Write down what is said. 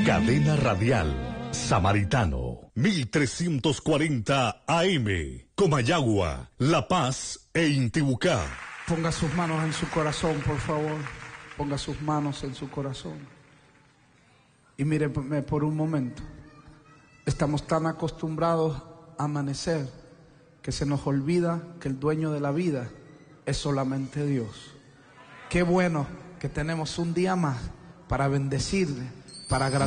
Cadena Radial Samaritano, 1340 AM, Comayagua, La Paz e Intibucá. Ponga sus manos en su corazón, por favor. Ponga sus manos en su corazón. Y míreme por un momento. Estamos tan acostumbrados a amanecer que se nos olvida que el dueño de la vida es solamente Dios. Qué bueno que tenemos un día más para bendecirle, para agradecerle.